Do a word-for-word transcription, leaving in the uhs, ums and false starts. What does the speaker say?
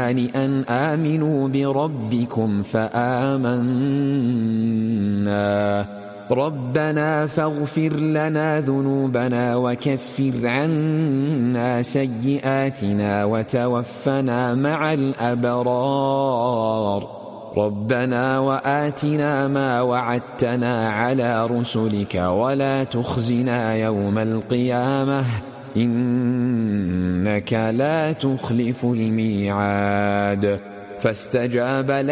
أن آمنوا بربكم فآمنا ربنا فاغفر لنا ذنوبنا وكفر عنا سيئاتنا وتوفنا مع الأبرار ربنا وآتنا ما وعدتنا على رسلك ولا تخزنا يوم القيامة إنك لا تخلف الميعاد فاستجاب